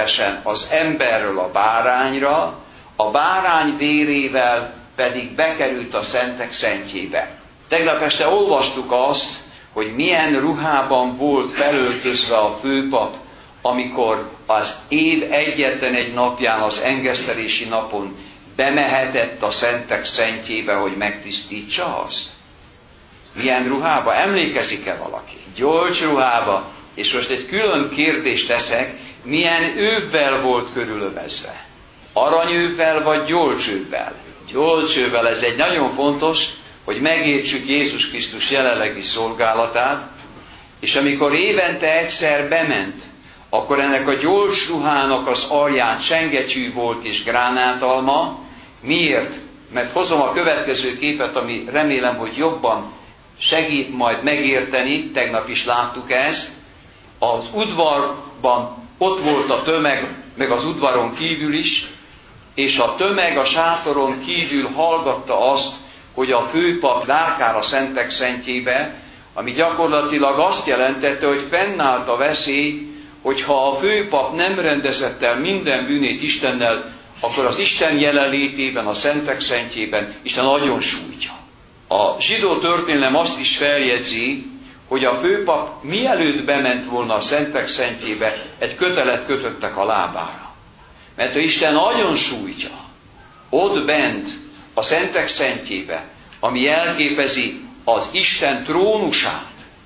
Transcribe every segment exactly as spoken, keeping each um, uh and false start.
természetesen az emberről a bárányra, a bárány vérével pedig bekerült a szentek szentjébe. Tegnap este olvastuk azt, hogy milyen ruhában volt felöltözve a főpap, amikor az év egyetlen egy napján, az engesztelési napon bemehetett a szentek szentjébe, hogy megtisztítsa azt. Milyen ruhába? Emlékezik-e valaki? Gyolcs ruhába. És most egy külön kérdést teszek, milyen övvel volt körülövezve? Aranyövvel vagy gyolcsövvel? Gyolcsövvel, ez egy nagyon fontos, hogy megértsük Jézus Krisztus jelenlegi szolgálatát, és amikor évente egyszer bement, akkor ennek a gyolcs ruhának az alján csengetyű volt és gránátalma. Miért? Mert hozom a következő képet, ami remélem, hogy jobban segít majd megérteni, tegnap is láttuk ezt. Az udvarban ott volt a tömeg, meg az udvaron kívül is, és a tömeg a sátoron kívül hallgatta azt, hogy a főpap lárkál a szentek szentjébe, ami gyakorlatilag azt jelentette, hogy fennállt a veszély, hogyha a főpap nem rendezett el minden bűnét Istennel, akkor az Isten jelenlétében, a szentek szentjében Isten nagyon sújtja. A zsidó történelem azt is feljegyzi, hogy a főpap mielőtt bement volna a szentek szentjébe, egy kötelet kötöttek a lábára. Mert ha Isten nagyon sújtja, ott bent a szentek szentjébe, ami jelképezi az Isten trónusát,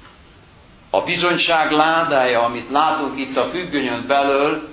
a bizonyság ládája, amit látunk itt a függönyön belől,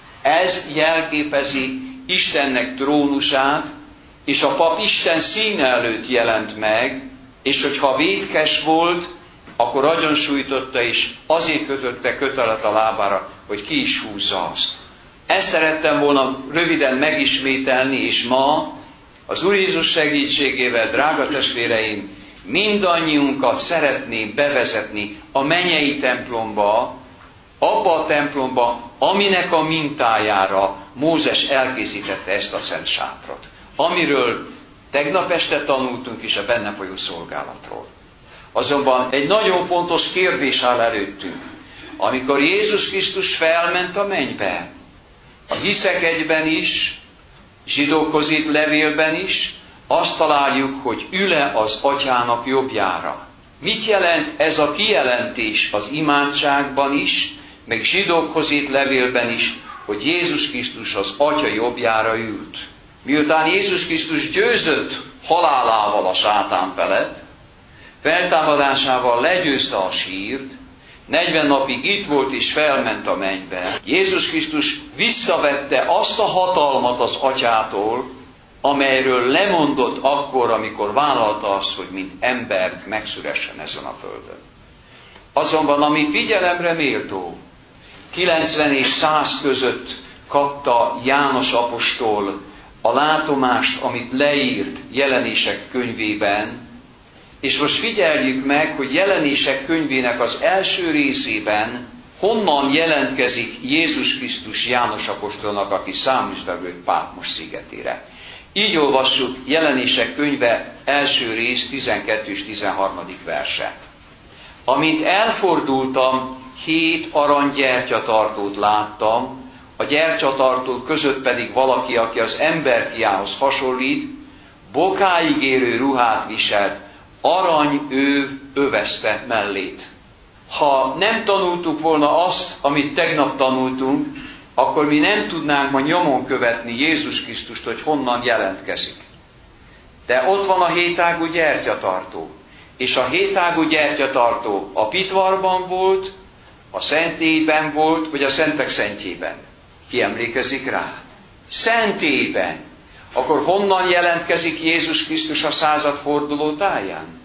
ez jelképezi Istennek trónusát, és a pap Isten színe előtt jelent meg, és hogyha vétkes volt, akkor agyon sújtotta, és azért kötötte kötelet a lábára, hogy ki is húzza azt. Ezt szerettem volna röviden megismételni, és ma az Úr Jézus segítségével, drága testvéreim, mindannyiunkat szeretném bevezetni a mennyei templomba, abba a templomba, aminek a mintájára Mózes elkészítette ezt a szent sátrot, amiről tegnap este tanultunk is a benne folyó szolgálatról. Azonban egy nagyon fontos kérdés áll előttünk. Amikor Jézus Krisztus felment a mennybe, a hiszek egyben is, zsidókhoz írt levélben is, azt találjuk, hogy ül-e az atyának jobbjára. Mit jelent ez a kijelentés az imádságban is, meg zsidókhoz írt levélben is, hogy Jézus Krisztus az atya jobbjára ült? Miután Jézus Krisztus győzött halálával a sátán felett, feltámadásával legyőzte a sírt, negyven napig itt volt és felment a mennybe. Jézus Krisztus visszavette azt a hatalmat az atyától, amelyről lemondott akkor, amikor vállalta azt, hogy mint ember megszülessen ezen a földön. Azonban, ami figyelemre méltó, kilencven és száz között kapta János apostol a látomást, amit leírt Jelenések könyvében, és most figyeljük meg, hogy Jelenések könyvének az első részében honnan jelentkezik Jézus Krisztus János apostolnak, aki száműzvevő Pátmos szigetére. Így olvassuk Jelenések könyve első rész tizenkettő és tizenharmadik verset. Amint elfordultam, hét arany gyertyatartót láttam, a gyertyatartók között pedig valaki, aki az emberfiához hasonlít, bokáig érő ruhát viselt, arany őv övezte mellét. Ha nem tanultuk volna azt, amit tegnap tanultunk, akkor mi nem tudnánk ma nyomon követni Jézus Krisztust, hogy honnan jelentkezik. De ott van a hétágú gyertyatartó. És a hétágú gyertyatartó a pitvarban volt, a szentélyben volt, vagy a szentek szentjében. Ki emlékezik rá? Szentélyben. Akkor honnan jelentkezik Jézus Krisztus a századforduló táján?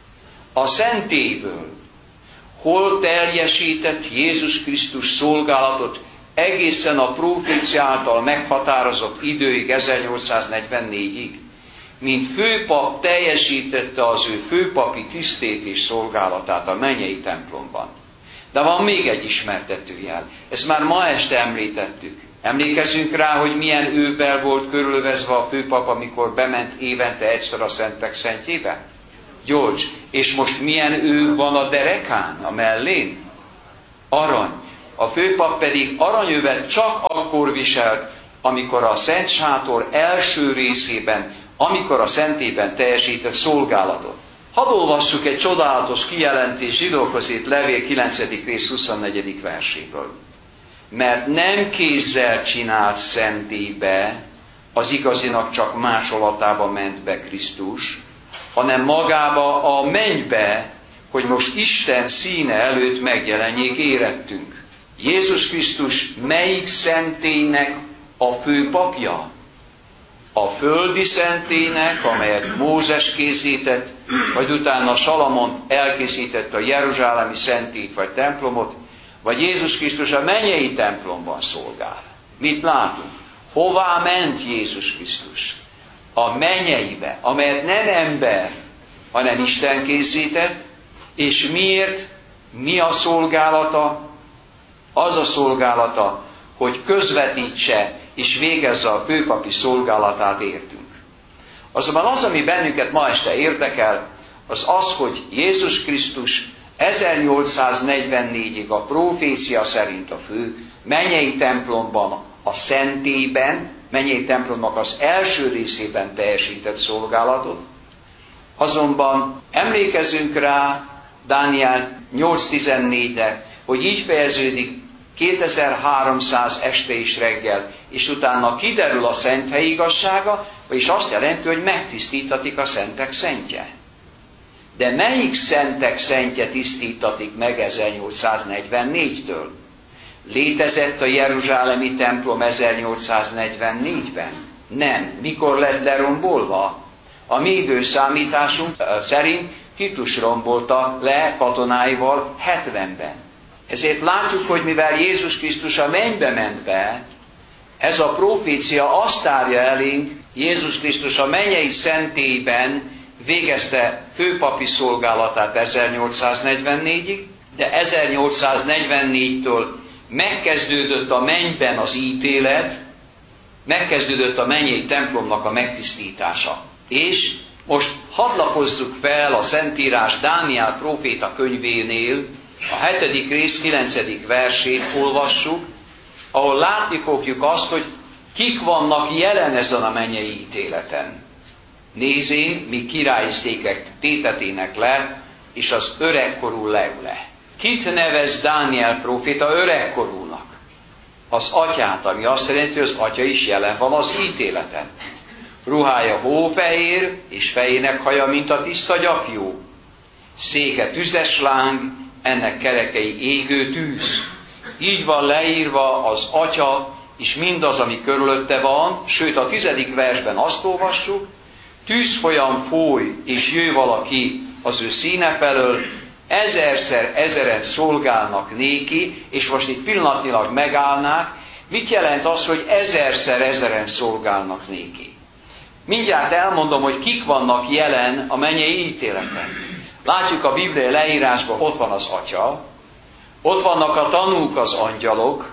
A szentélyből. Hol teljesített Jézus Krisztus szolgálatot egészen a prófécia által meghatározott időig, ezernyolcszáznegyvennégyig? Mint főpap teljesítette az ő főpapi tisztét és szolgálatát a mennyei templomban. De van még egy ismertetőjel. Ezt már ma este említettük. Emlékezzünk rá, hogy milyen ővel volt körülövezve a főpap, amikor bement évente egyszer a szentek szentjébe? Gyolcs. És most milyen ő van a derekán, a mellén? Arany. a főpap pedig aranyövet csak akkor viselt, amikor a Szent Sátor első részében, amikor a szentében teljesített szolgálatot. Hadd olvassuk egy csodálatos kijelentés Zsidókhoz írt levél kilencedik rész huszonnegyedik verséből. Mert nem kézzel csinált szentélybe, az igazinak csak másolatába ment be Krisztus, hanem magába a mennybe, hogy most Isten színe előtt megjelenjék érettünk. Jézus Krisztus melyik szentélynek a főpapja? A földi szentélynek, amelyet Mózes készített, vagy utána Salamon elkészített a jeruzsálemi szentélyt vagy templomot, vagy Jézus Krisztus a mennyei templomban szolgál. Mit látunk? Hová ment Jézus Krisztus? A mennyeibe, amelyet nem ember, hanem Isten készített, és miért? Mi a szolgálata? Az a szolgálata, hogy közvetítse és végezze a főpapi szolgálatát értünk. Azonban az, ami bennünket ma este érdekel, az az, hogy Jézus Krisztus ezernyolcszáznegyvennégyig a profécia szerint a fő mennyei templomban, a szentélyben, mennyei templomnak az első részében teljesített szolgálatot. Azonban emlékezünk rá Dániel nyolc tizennégyre, hogy így fejeződik kétezer-háromszáz este és reggel, és utána kiderül a szent hely igazsága, vagyis azt jelenti, hogy megtisztítatik a szentek szentje. De melyik szentek szentje tisztítatik meg ezernyolcszáznegyvennégytől? Létezett a jeruzsálemi templom ezernyolcszáznegyvennégyben? Nem. Mikor lett lerombolva? A mi időszámításunk szerint Titus rombolta le katonáival hetvenben. Ezért látjuk, hogy mivel Jézus Krisztus a mennybe ment be, ez a profécia azt árja elénk, Jézus Krisztus a mennyei szentélyben végezte főpapi szolgálatát ezernyolcszáznegyvennégyig, de ezernyolcszáznegyvennégytől megkezdődött a mennyben az ítélet, megkezdődött a mennyei templomnak a megtisztítása. És most hadd lapozzuk fel a Szentírás Dániel próféta könyvénél, a hetedik rész kilencedik versét olvassuk, ahol látni fogjuk azt, hogy kik vannak jelen ezen a mennyei ítéleten. Nézén, mi királyi székek tétetének le, és az öregkorú leül le. Kit nevez Dániel próféta öregkorúnak? Az atyát, ami azt jelenti, hogy az atya is jelen van az ítéleten. Ruhája hófehér, és fejének haja, mint a tiszta gyapjú. Széke tüzes láng, ennek kerekei égő tűz. Így van leírva az atya, és mindaz, ami körülötte van, sőt a tizedik versben azt olvassuk, tűzfolyam fúj, és jöjj valaki az ő színe felől, ezerszer ezeren szolgálnak néki, és most itt pillanatnyilag megállnák. Mit jelent az, hogy ezerszer ezeren szolgálnak néki? Mindjárt elmondom, hogy kik vannak jelen a mennyei ítéleten. Látjuk a bibliai leírásban, ott van az atya, ott vannak a tanúk, az angyalok,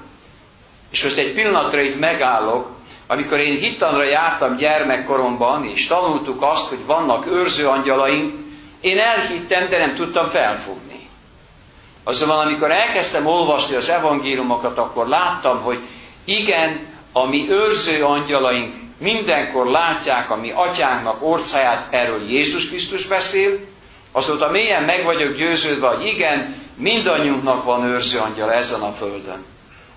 és most egy pillanatra itt megállok, amikor én hittanra jártam gyermekkoromban, és tanultuk azt, hogy vannak őrző angyalaink, én elhittem, de nem tudtam felfogni. Azonban amikor elkezdtem olvasni az evangéliumokat, akkor láttam, hogy igen, a mi őrző angyalaink mindenkor látják a mi atyánknak orcáját, erről Jézus Krisztus beszél, azóta mélyen meg vagyok győződve, hogy igen, mindannyiunknak van őrző angyal ezen a földön.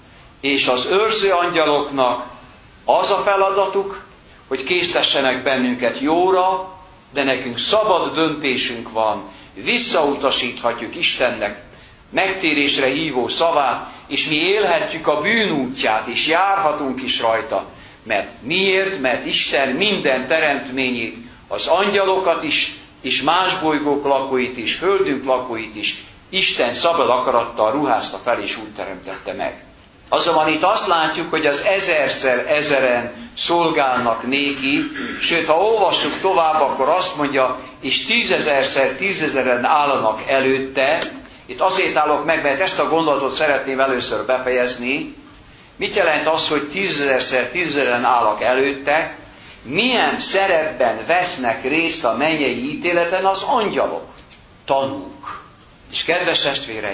És az őrző angyaloknak az a feladatuk, hogy késztessenek bennünket jóra, de nekünk szabad döntésünk van, visszautasíthatjuk Istennek megtérésre hívó szavát, és mi élhetjük a bűn útját, és járhatunk is rajta. Mert miért? Mert Isten minden teremtményét, az angyalokat is, és más bolygók lakóit is, földünk lakóit is, Isten szabad akarattal ruházta fel, és úgy teremtette meg. Azonban itt azt látjuk, hogy az ezerszer ezeren szolgálnak néki, sőt, ha olvassuk tovább, akkor azt mondja, és tízezerszer tízezeren állanak előtte. Itt azért állok meg, mert ezt a gondolatot szeretném először befejezni. Mit jelent az, hogy tízezerszer tízezeren állnak előtte? Milyen szerepben vesznek részt a mennyei ítéleten az angyalok? Tanúk. És kedves testvéreim,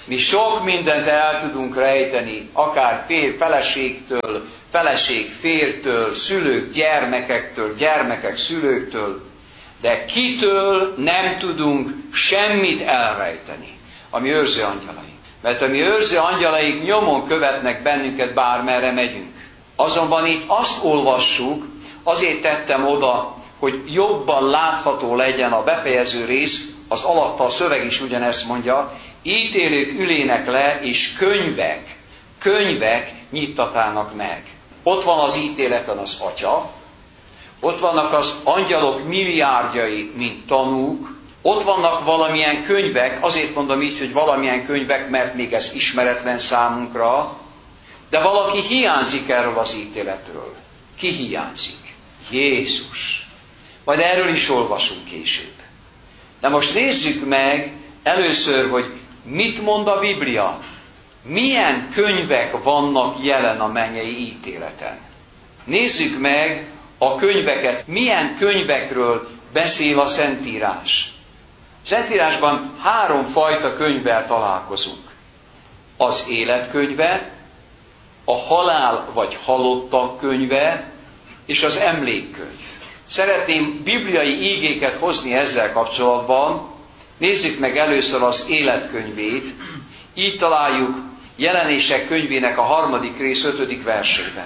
Mi sok mindent el tudunk rejteni, akár fér feleségtől, feleség fértől, szülők gyermekektől, gyermekek szülőktől, de kitől nem tudunk semmit elrejteni, ami őrző angyalaik. Mert a mi őrző angyalaik nyomon követnek bennünket, bármerre megyünk. Azonban itt azt olvassuk, azért tettem oda, hogy jobban látható legyen a befejező rész, az alatta a szöveg is ugyanezt mondja, ítélők ülének le, és könyvek, könyvek nyittatának meg. Ott van az ítéleten az Atya, ott vannak az angyalok milliárdjai, mint tanúk, ott vannak valamilyen könyvek, azért mondom így, hogy valamilyen könyvek, mert még ez ismeretlen számunkra, de valaki hiányzik erről az ítéletről. Ki hiányzik? Jézus. Majd erről is olvasunk később. De most nézzük meg először, hogy mit mond a Biblia. Milyen könyvek vannak jelen a mennyei ítéleten. Nézzük meg a könyveket. Milyen könyvekről beszél a Szentírás. A Szentírásban három fajta könyvvel találkozunk. Az életkönyve, a halál vagy halottak könyve, és az emlékkönyv. Szeretném bibliai ígéket hozni ezzel kapcsolatban. Nézzük meg először az életkönyvét. Így találjuk Jelenések könyvének a harmadik rész ötödik versében.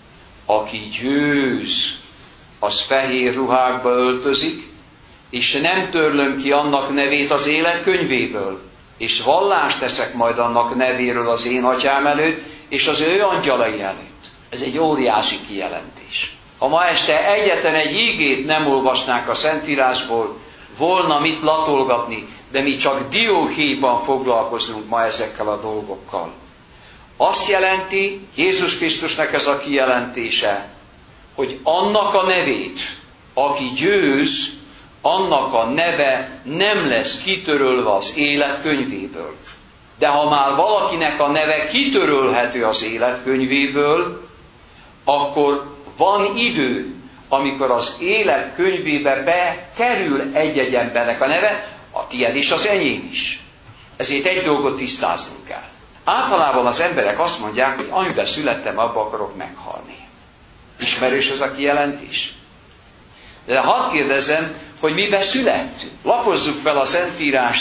Aki győz, az fehér ruhákba öltözik, és nem törlöm ki annak nevét az életkönyvéből, és vallást teszek majd annak nevéről az én atyám előtt, és az ő angyalai előtt. Ez egy óriási kijelentés. Ha ma este egyetlen egy ígét nem olvasnánk a Szentírásból, volna mit latolgatni, de mi csak dióhéjban foglalkozunk ma ezekkel a dolgokkal. Azt jelenti, Jézus Krisztusnak ez a kijelentése, hogy annak a nevét, aki győz, annak a neve nem lesz kitörölve az életkönyvéből. De ha már valakinek a neve kitörölhető az életkönyvéből, akkor van idő, amikor az életkönyvébe bekerül egy-egy embernek a neve, a tiéd és az enyém is. Ezért egy dolgot tisztáznunk kell. Általában az emberek azt mondják, hogy amiben születtem, abba akarok meghalni. Ismerős ez a kijelentés? De hadd kérdezzem, hogy miben születtünk. Lapozzuk fel a Szentírást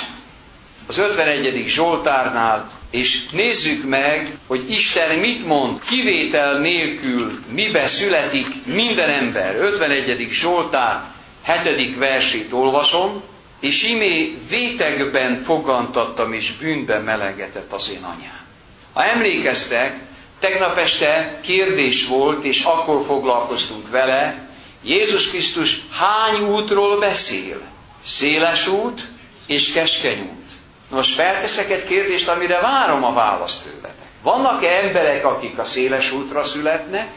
az ötvenegyedik Zsoltárnál, és nézzük meg, hogy Isten mit mond, kivétel nélkül mibe születik minden ember. ötvenegyedik Zsoltár hetedik versét olvasom, és imé vétegben fogantattam, és bűnben melegetett az én anyám. Ha emlékeztek, tegnap este kérdés volt, és akkor foglalkoztunk vele, Jézus Krisztus hány útról beszél? Széles út és keskeny út. Most felteszek egy kérdést, amire várom a választ tőletek. Vannak-e emberek, akik a széles útra születnek?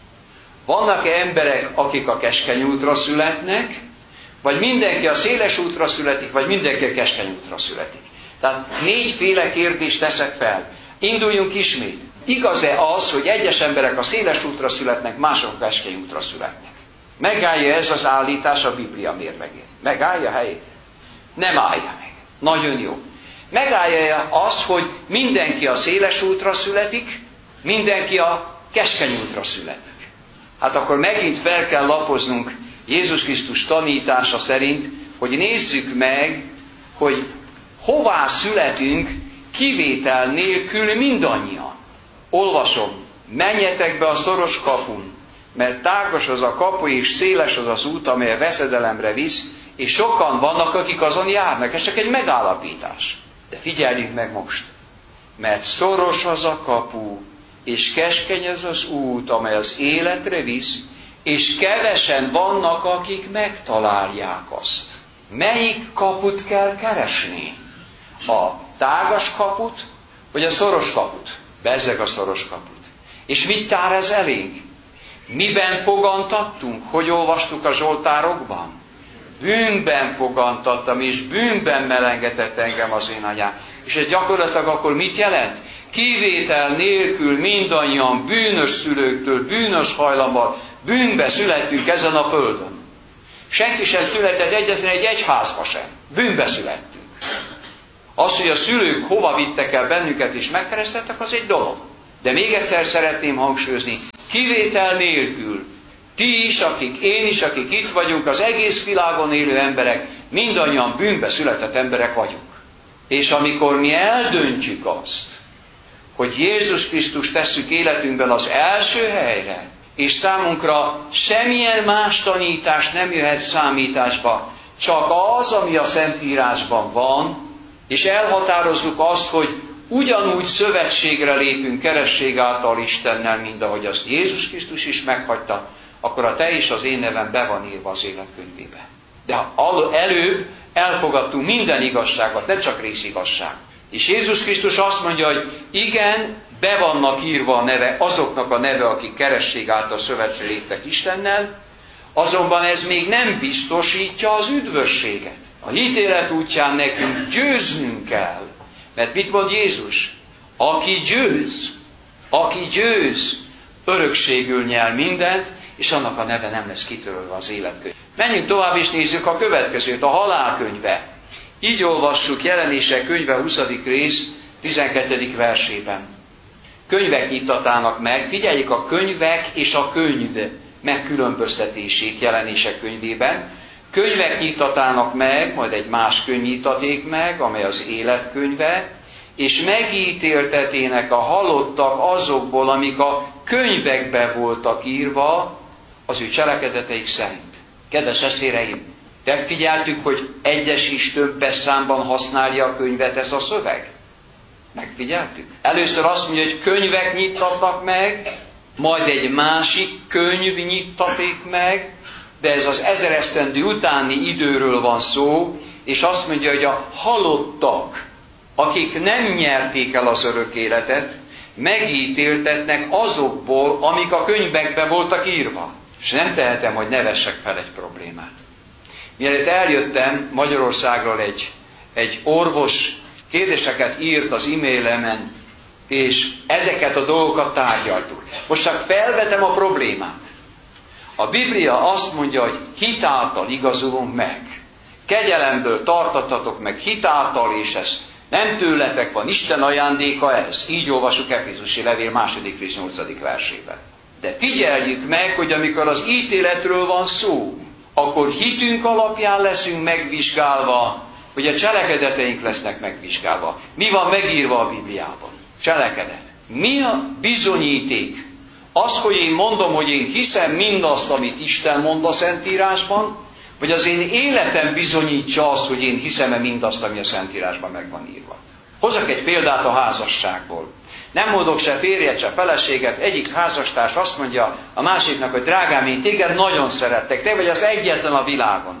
Vannak-e emberek, akik a keskeny útra születnek? Vagy mindenki a széles útra születik, vagy mindenki a keskeny útra születik? Tehát négyféle kérdést teszek fel. Induljunk ismét. Igaz-e az, hogy egyes emberek a széles útra születnek, mások a keskeny útra születnek? Megállja ez az állítás a Biblia mérlegén? Megállja helyét? Nem állja meg. Nagyon jó. Megállja az, hogy mindenki a széles útra születik, mindenki a keskeny útra születik. Hát akkor megint fel kell lapoznunk Jézus Krisztus tanítása szerint, hogy nézzük meg, hogy hová születünk kivétel nélkül mindannyian. Olvasom, menjetek be a szoros kapun, mert tágas az a kapu és széles az az út, amely a veszedelemre visz, és sokan vannak, akik azon járnak. Ez csak egy megállapítás. De figyeljünk meg most. Mert szoros az a kapu, és keskeny az az út, amely az életre visz, és kevesen vannak, akik megtalálják azt. Melyik kaput kell keresni? A tágas kaput, vagy a szoros kaput? Bezzeg a szoros kaput. És mit tár ez elénk? Miben fogantattunk? Hogy olvastuk a Zsoltárokban? Bűnben fogantattam, és bűnben melengetett engem az én anyám. És ez gyakorlatilag akkor mit jelent? Kivétel nélkül mindannyian bűnös szülőktől, bűnös hajlammal, bűnbe születtünk ezen a földön. Senki sem született egyetlen egy egyházba sem. Bűnbe születtünk. Az, hogy a szülők hova vittek el bennünket és megkereszteltek, az egy dolog. De még egyszer szeretném hangsúlyozni, kivétel nélkül, ti is, akik, én is, akik itt vagyunk, az egész világon élő emberek, mindannyian bűnbe született emberek vagyunk. És amikor mi eldöntjük azt, hogy Jézus Krisztus tesszük életünkben az első helyre, és számunkra semmilyen más tanítás nem jöhet számításba, csak az, ami a Szentírásban van, és elhatározzuk azt, hogy ugyanúgy szövetségre lépünk keresztség által Istennel, mint ahogy azt Jézus Krisztus is meghagyta, akkor a te és az én nevem be van írva az életkönyvébe. De előbb elfogadtunk minden igazságot, nem csak részigazság. És Jézus Krisztus azt mondja, hogy igen, be vannak írva a neve, azoknak a neve, akik keresztség által szövetségre léptek Istennel, azonban ez még nem biztosítja az üdvösséget. A hitélet útján nekünk győznünk kell. Mert mit mond Jézus? Aki győz, aki győz, örökségül nyel mindent, és annak a neve nem lesz kitörölve az életkönyv. Menjünk tovább, és nézzük a következőt, a halálkönyve. Így olvassuk Jelenések könyve huszadik rész tizenkettedik versében. Könyvek nyitatának meg, figyeljük a könyvek és a könyv megkülönböztetését Jelenések könyvében. Könyvek nyitatának meg, majd egy más könyv nyitaték meg, amely az életkönyve, és megítéltetének a halottak azokból, amik a könyvekbe voltak írva, az ő cselekedeteik szerint. Kedves testvéreim, megfigyeltük, hogy egyes is többes számban használja a könyvet ez a szöveg? Megfigyeltük? Először azt mondja, hogy könyvek nyittatnak meg, majd egy másik könyv nyittaték meg, de ez az ezer esztendő utáni időről van szó, és azt mondja, hogy a halottak, akik nem nyerték el az örök életet, megítéltetnek azokból, amik a könyvekben voltak írva. És nem tehetem, hogy ne vessek fel egy problémát. Mielőtt eljöttem Magyarországról, egy, egy orvos kérdéseket írt az e-mailemen, és ezeket a dolgokat tárgyaltuk. Most csak felvetem a problémát. A Biblia azt mondja, hogy hitáltal igazulunk meg. Kegyelemből tartatatok meg hitáltal, és ez nem tőletek van, Isten ajándéka ez. Így olvasjuk Efézusi levél második rész nyolcadik versében. De figyeljük meg, hogy amikor az ítéletről van szó, akkor hitünk alapján leszünk megvizsgálva, hogy a cselekedeteink lesznek megvizsgálva. Mi van megírva a Bibliában? Cselekedet. Mi a bizonyíték? Az, hogy én mondom, hogy én hiszem mindazt, amit Isten mond a Szentírásban, vagy az én életem bizonyítsa azt, hogy én hiszem-e mindazt, ami a Szentírásban meg van írva. Hozzak egy példát a házasságból. Nem mondok se férjet, se feleséget, egyik házastárs azt mondja a másiknak, hogy drágám, én téged nagyon szerettek, te vagy az egyetlen a világon.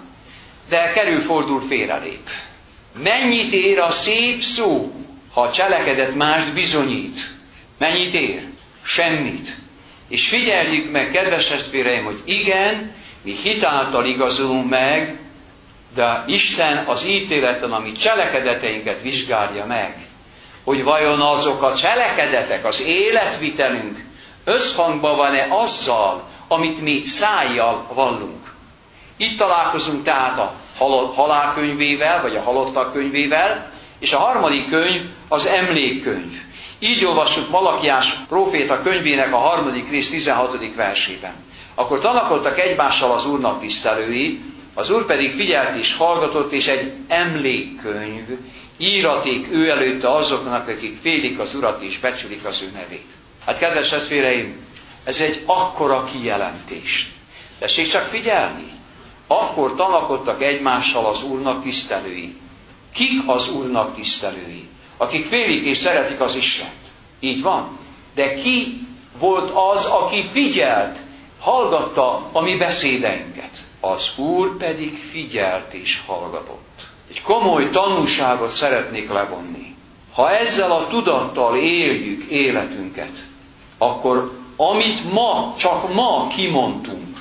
De kerül-fordul félrelép. Mennyit ér a szép szó, ha a cselekedet mást bizonyít? Mennyit ér? Semmit. És figyeljük meg, kedves testvéreim, hogy igen, mi hitáltal igazulunk meg, de Isten az ítéleten, ami cselekedeteinket vizsgálja meg, hogy vajon azok a cselekedetek, az életvitelünk összhangban van-e azzal, amit mi szájjal vallunk. Itt találkozunk tehát a halálkönyvével, vagy a halottak könyvével, és a harmadik könyv az emlékkönyv. Így olvassuk Malakiás próféta könyvének a harmadik rész tizenhatodik versében. Akkor tanakodtak egymással az Úrnak tisztelői, az Úr pedig figyelt és hallgatott, és egy emlékkönyv íraték ő előtte azoknak, akik félik az Urat és becsülik az ő nevét. Hát kedves testvéreim, ez egy akkora kijelentést. Tessék csak figyelni. Akkor tanakodtak egymással az Úrnak tisztelői. Kik az Úrnak tisztelői? Akik félik és szeretik az Istent. Így van. De ki volt az, aki figyelt, hallgatta a mi beszédeinket? Az Úr pedig figyelt és hallgatott. Egy komoly tanúságot szeretnék levonni. Ha ezzel a tudattal éljük életünket, akkor amit ma, csak ma kimondtunk,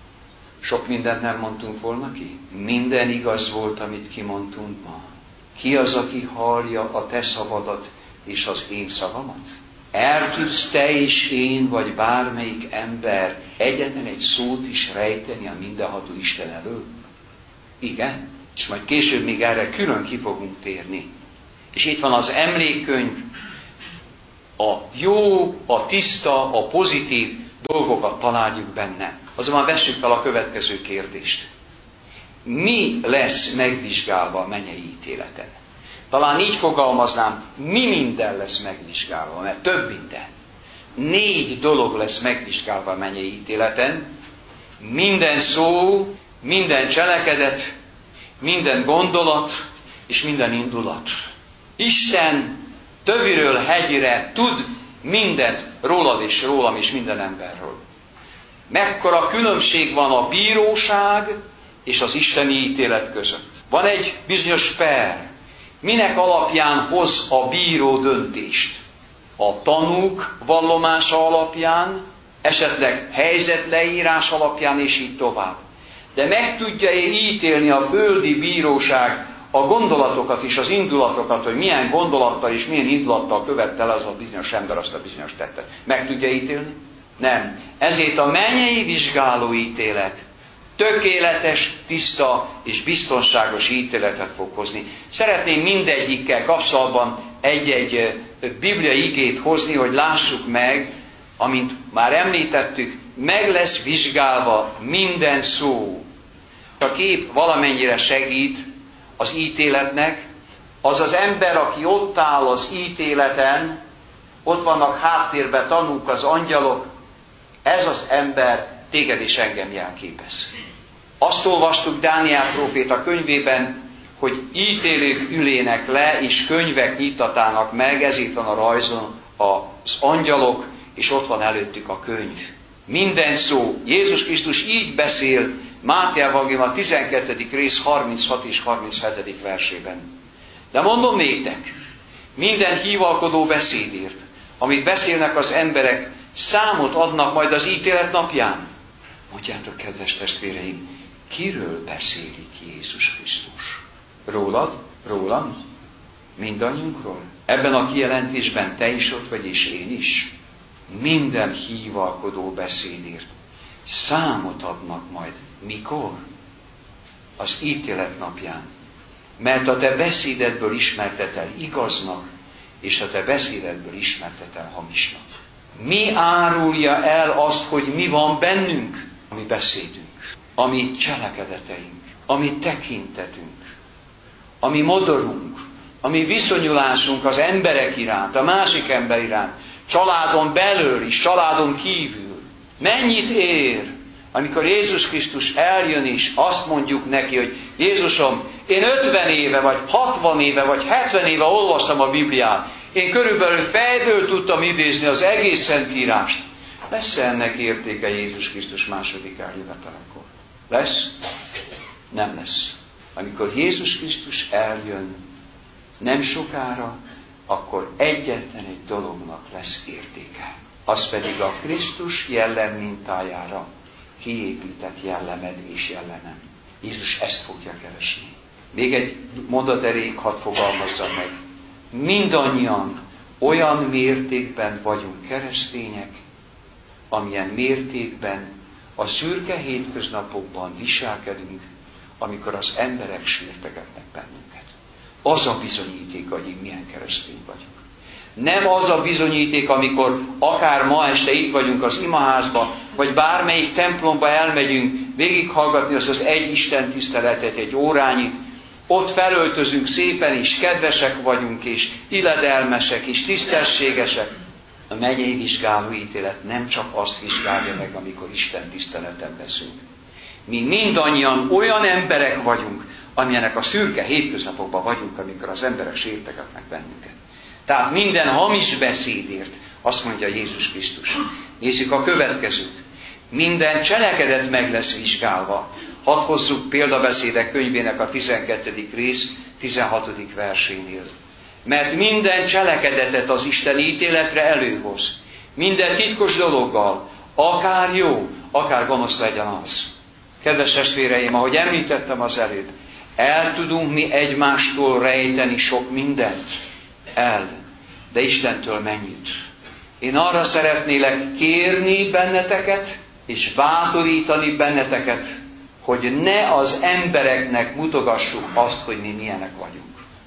sok mindent nem mondtunk volna ki? Minden igaz volt, amit kimondtunk ma. Ki az, aki hallja a te szavadat és az én szavamat? El tudsz te és én, vagy bármelyik ember egyetlen egy szót is rejteni a mindenható Isten elől? Igen. És majd később még erre külön ki fogunk térni. És itt van az emlékkönyv, a jó, a tiszta, a pozitív dolgokat találjuk benne. Azonban vessük fel a következő kérdést. Mi lesz megvizsgálva a mennyei ítéleten? Talán így fogalmaznám, mi minden lesz megvizsgálva, mert több minden. Négy dolog lesz megvizsgálva a mennyei ítéleten. Minden szó, minden cselekedet, minden gondolat és minden indulat. Isten töviről hegyre tud mindent rólad és rólam és minden emberről. Mekkora különbség van a bíróság és az isteni ítélet között. Van egy bizonyos per. Minek alapján hoz a bíró döntést? A tanúk vallomása alapján, esetleg helyzetleírás alapján, és így tovább. De meg tudja-e ítélni a földi bíróság a gondolatokat és az indulatokat, hogy milyen gondolattal és milyen indulattal követte el az a bizonyos ember azt a bizonyos tettet? Meg tudja ítélni? Nem. Ezért a mennyei vizsgáló ítélet tökéletes, tiszta és biztonságos ítéletet fog hozni. Szeretném mindegyikkel kapcsolatban egy-egy bibliai igét hozni, hogy lássuk meg, amint már említettük, meg lesz vizsgálva minden szó. A kép valamennyire segít az ítéletnek, az az ember, aki ott áll az ítéleten, ott vannak háttérben tanúk, az angyalok, ez az ember téged és engem jelképez. Azt olvastuk Dániel próféta könyvében, hogy ítélők ülének le, és könyvek nyitatának meg, ez itt van a rajzon, az angyalok, és ott van előttük a könyv. Minden szó. Jézus Krisztus így beszél Máté evangélium a tizenkettedik rész harminchat és harminchetedik versében. De mondom néktek, minden hívalkodó beszédért, amit beszélnek az emberek, számot adnak majd az ítélet napján. Mondjátok, kedves testvéreim, kiről beszél itt Jézus Krisztus? Rólad? Rólam? Mindannyiunkról? Ebben a kijelentésben te is ott vagy, és én is. Minden hívalkodó beszédért számot adnak majd. Mikor? Az ítélet napján. Mert a te beszédedből ismerted el igaznak, és a te beszédedből ismerted el hamisnak. Mi árulja el azt, hogy mi van bennünk? A mi beszédünk, a mi cselekedeteink, a mi tekintetünk, a mi modorunk, a mi viszonyulásunk az emberek iránt, a másik ember iránt, családon belül is, családon kívül. Mennyit ér, amikor Jézus Krisztus eljön és azt mondjuk neki, hogy Jézusom, én ötven éve, vagy hatvan éve, vagy hetven éve olvastam a Bibliát, én körülbelül fejből tudtam idézni az egész Szentírást. Lesz ennek értéke Jézus Krisztus második eljövetelekor? Lesz? Nem lesz. Amikor Jézus Krisztus eljön, nem sokára, akkor egyetlen egy dolognak lesz értéke. Az pedig a Krisztus jellem mintájára kiépített jellemed és jellemem. Jézus ezt fogja keresni. Még egy mondat erejéig hadd fogalmazzam meg. Mindannyian olyan mértékben vagyunk keresztények, amilyen mértékben a szürke hétköznapokban viselkedünk, amikor az emberek sértegetnek bennünket. Az a bizonyíték, hogy milyen keresztény vagyunk. Nem az a bizonyíték, amikor akár ma este itt vagyunk az imaházba, vagy bármelyik templomba elmegyünk végighallgatni azt az egy Isten tiszteletet egy órányit, ott felöltözünk szépen, és kedvesek vagyunk, és illedelmesek, és tisztességesek. A mennyei vizsgáló ítélet nem csak azt vizsgálja meg, amikor Isten tiszteleten leszünk. Mi mindannyian olyan emberek vagyunk, amilyenek a szürke hétköznapokban vagyunk, amikor az emberek sértegetnek bennünket. Tehát minden hamis beszédért, azt mondja Jézus Krisztus. Nézzük a következőt. Minden cselekedet meg lesz vizsgálva. Hadd hozzuk példabeszédek könyvének a tizenkettedik rész tizenhatodik versénél. Mert minden cselekedetet az Isten ítéletre előhoz. Minden titkos dologgal, akár jó, akár gonosz legyen az. Kedves testvéreim, ahogy említettem az előbb, el tudunk mi egymástól rejteni sok mindent. El. De Istentől mennyit? Én arra szeretnélek kérni benneteket, és bátorítani benneteket, hogy ne az embereknek mutogassuk azt, hogy mi milyenek vagyunk.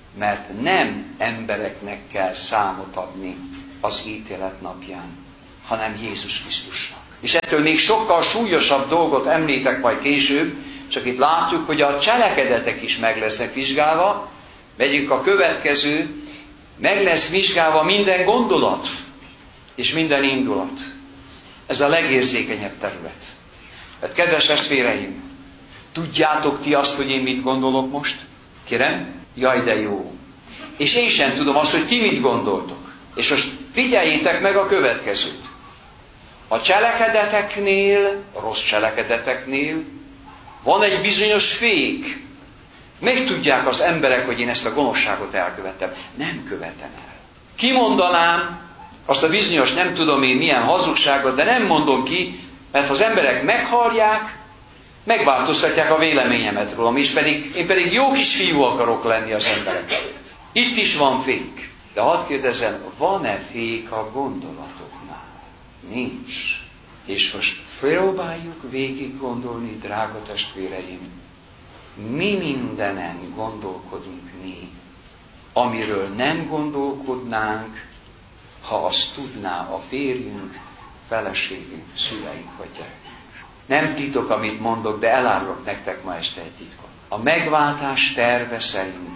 mert nem embereknek kell számot adni az ítélet napján, hanem Jézus Krisztusnak. És ettől még sokkal súlyosabb dolgot említek majd később, csak itt látjuk, hogy a cselekedetek is meg lesznek vizsgálva. Megyünk a következő, meg lesz vizsgálva minden gondolat és minden indulat. Ez a legérzékenyebb terület. Hát kedves testvéreim, tudjátok ti azt, hogy én mit gondolok most? Kérem? Jaj, de jó. És én sem tudom azt, hogy ti mit gondoltok. És most figyeljétek meg a következőt. A cselekedeteknél, a rossz cselekedeteknél van egy bizonyos fék. Megtudják az emberek, hogy én ezt a gonoszságot elkövettem. Nem követem el. Kimondanám azt a bizonyos, nem tudom én milyen hazugságot, de nem mondom ki, mert ha az emberek meghallják, megváltoztatják a véleményemet rólam, és pedig, én pedig jó kis fiú akarok lenni az emberek előtt. Itt is van fék. De hadd kérdezem, van-e fék a gondolatoknál? Nincs. És most próbáljuk végig gondolni, drága testvéreim, mi mindenen gondolkodunk mi, amiről nem gondolkodnánk, ha azt tudná a férjünk, feleségünk, szüleink vagy gyerekünk. Nem titok, amit mondok, de elárulok nektek ma este egy titkot. A megváltás terve szerint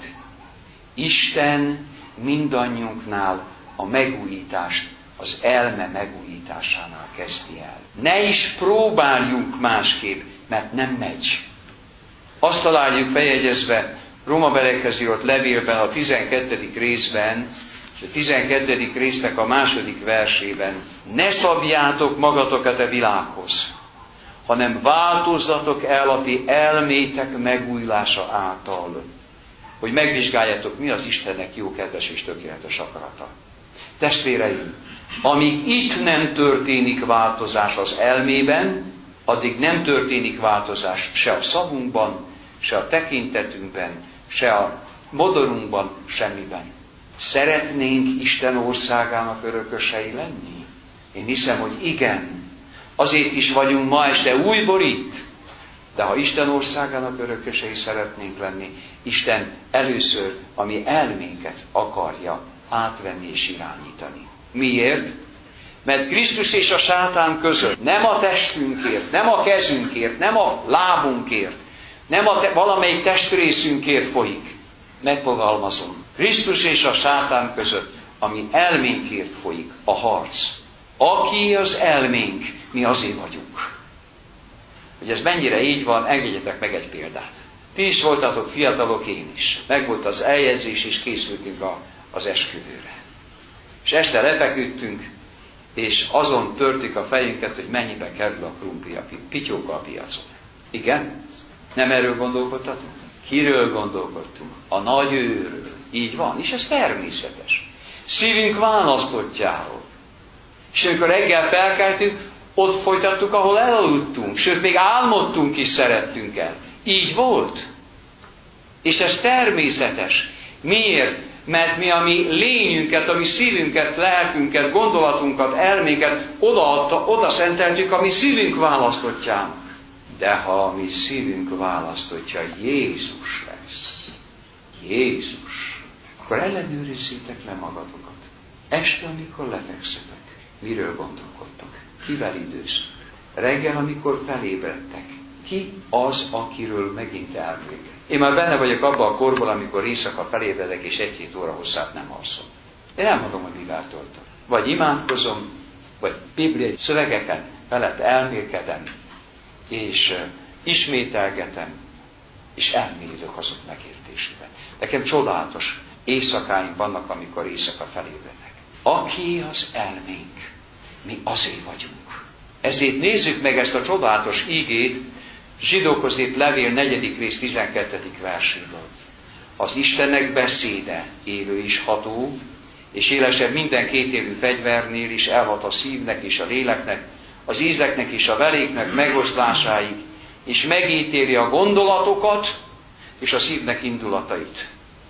Isten mindannyiunknál a megújítást, az elme megújításánál kezdi el. Ne is próbáljunk másképp, mert nem megy. Azt találjuk feljegyezve Rómabeliekhez írott levélben, a tizenkettedik részben, és a tizenkettedik résznek a második versében: ne szabjátok magatokat a világhoz, hanem változzatok el a ti elmétek megújulása által, hogy megvizsgáljátok, mi az Istennek jó, kedves és tökéletes akarata. Testvéreim, amíg itt nem történik változás az elmében, addig nem történik változás se a szavunkban, se a tekintetünkben, se a modorunkban, semmiben. Szeretnénk Isten országának örökösei lenni? Én hiszem, hogy igen. Azért is vagyunk ma este újból itt. De ha Isten országának örökösei szeretnénk lenni, Isten először a mi elménket akarja átvenni és irányítani. Miért? Mert Krisztus és a sátán között nem a testünkért, nem a kezünkért, nem a lábunkért, nem a te, valamelyik testrészünkért folyik. Megfogalmazom. Krisztus és a sátán között, ami elménkért folyik a harc. Aki az elménk, mi azért vagyunk. Hogy ez mennyire így van, engedjetek meg egy példát. Ti is voltatok fiatalok, én is. Megvolt az eljegyzés, és készültünk a, az esküvőre. És este lefeküdtünk, és azon törtük a fejünket, hogy mennyibe kerül a krumpli, a pityóka a piacon. Igen? Nem erről gondolkodtatunk? Kiről gondolkodtunk? A nagy őről. Így van, és ez természetes. Szívünk választottjáról. És amikor reggel felkeltünk, ott folytattuk, ahol elaludtunk. Sőt, még álmodtunk is szerettünk el. Így volt. És ez természetes. Miért? Mert mi a mi lényünket, a mi szívünket, lelkünket, gondolatunkat, elménket odaadta, oda szenteltük a mi szívünk választottjának. De ha a mi szívünk választottja Jézus lesz, Jézus, akkor ellenőrizzétek le magatokat. Este, amikor lefekszetek, miről gondolkodtok? Kivel időszak? Reggel, amikor felébredtek, ki az, akiről megint elmélkedtek? Én már benne vagyok abban a korban, amikor éjszaka felébredek, és egy-két óra hosszát nem alszom. Én nem mondom, hogy mivel töltöm. Vagy imádkozom, vagy bibliai szövegeken felett elmélkedem, és uh, ismételgetem, és elmélyülök azok megértésében. Nekem csodálatos éjszakáim vannak, amikor éjszaka felébredek. Aki az elménk, mi azért vagyunk. Ezért nézzük meg ezt a csodálatos ígét, Zsidókhoz írt levél negyedik rész tizenkettedik verséből. Az Istennek beszéde élő is ható, és élesebb minden kétélű fegyvernél is, elhat a szívnek és a léleknek, az ízeknek és a veréknek megoszlásáig, és megítéli a gondolatokat és a szívnek indulatait.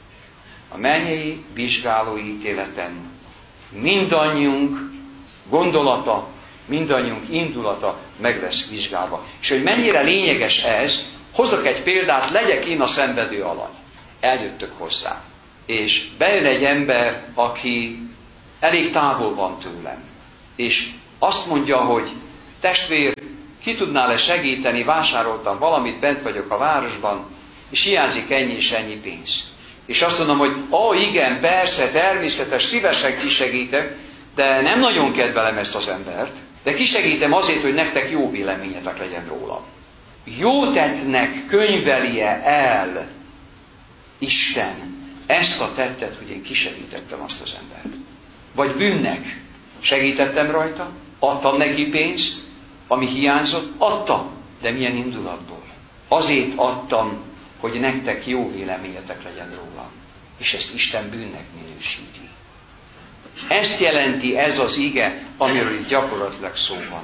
A mennyei vizsgáló ítéleten mindannyiunk gondolata, mindannyiunk indulata meg lesz vizsgálva. És hogy mennyire lényeges ez, hozok egy példát, legyek én a szenvedő alany. Eljöttök hozzám. és bejön egy ember, aki elég távol van tőlem, és azt mondja, hogy testvér, ki tudnál-e segíteni, vásároltam valamit, bent vagyok a városban, és hiányzik ennyi és ennyi pénz. És azt mondom, hogy ó, oh, igen, persze, természetes, szívesen kisegítek, de nem nagyon kedvelem ezt az embert, de kisegítem azért, hogy nektek jó véleményetek legyen róla. Jó tettnek könyvelie el Isten ezt a tettet, hogy én kisegítettem azt az embert. Vagy bűnnek segítettem rajta, adtam neki pénzt, ami hiányzott, adtam, de milyen indulatból. Azért adtam, hogy nektek jó véleményetek legyen róla. És ezt Isten bűnnek minősíti. Ezt jelenti ez az ige, amiről itt gyakorlatilag szó van.